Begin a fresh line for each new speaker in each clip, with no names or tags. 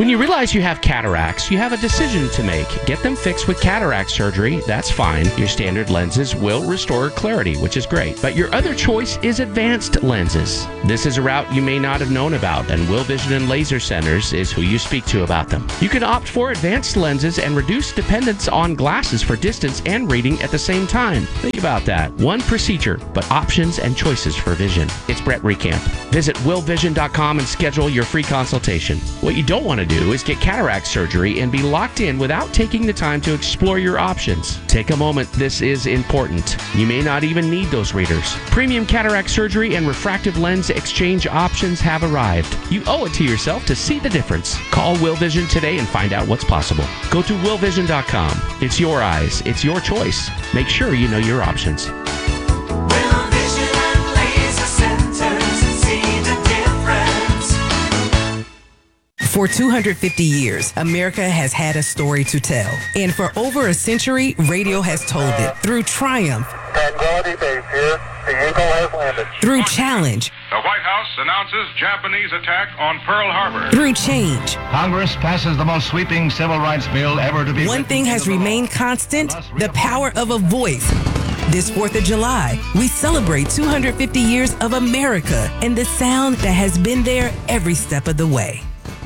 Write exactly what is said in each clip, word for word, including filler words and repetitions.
When you realize you have cataracts, you have a decision to make. Get them fixed with cataract surgery. That's fine. Your standard lenses will restore clarity, which is great. But your other choice is advanced lenses. This is a route you may not have known about, and Will Vision and Laser Centers is who you speak to about them. You can opt for advanced lenses and reduce dependence on glasses for distance and reading at the same time. Think about that. One procedure, but options and choices for vision. It's Brett Recamp. Visit will vision dot com and schedule your free consultation. What you don't want to do is get cataract surgery and be locked in without taking the time to explore your options. Take a moment. This is important. You may not even need those readers. Premium cataract surgery and refractive lens exchange options have arrived. You owe it to yourself to see the difference. Call Will Vision today and find out what's possible. Go to will vision dot com. It's your eyes. It's your choice. Make sure you know your options.
For two hundred fifty years, America has had a story to tell. And for over a century, radio has told it through triumph,
Tranquility Base here. The Eagle has landed.
through challenge,
The White House announces Japanese attack on Pearl Harbor.
through change.
Congress passes the most sweeping civil rights bill ever to be
One
written
thing has
into the law.
remained constant, the power of a voice. This fourth of July, we celebrate two hundred fifty years of America and the sound that has been there every step of the way.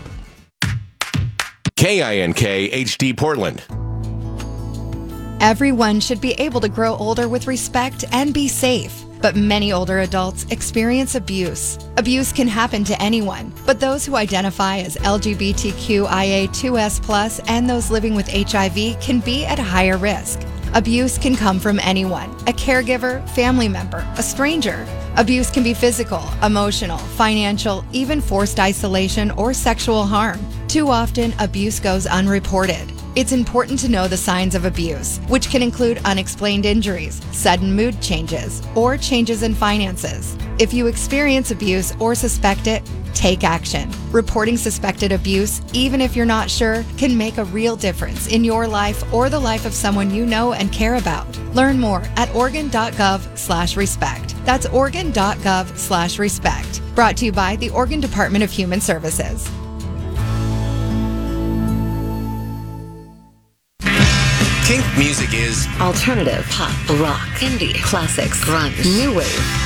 K I N K H D Portland.
Everyone should be able to grow older with respect and be safe. But many older adults experience abuse. Abuse can happen to anyone, but those who identify as L G B T Q I A two S plus and those living with H I V can be at higher risk. Abuse can come from anyone, a caregiver, family member, a stranger. Abuse can be physical, emotional, financial, even forced isolation or sexual harm. Too often, abuse goes unreported. It's important to know the signs of abuse, which can include unexplained injuries, sudden mood changes, or changes in finances. If you experience abuse or suspect it, take action. Reporting suspected abuse, even if you're not sure, can make a real difference in your life or the life of someone you know and care about. Learn more at oregon dot gov slash respect. That's oregon dot gov slash respect. Brought to you by the Oregon Department of Human Services.
Kink music is
Alternative, pop, rock, indie, classics, grunge, new wave.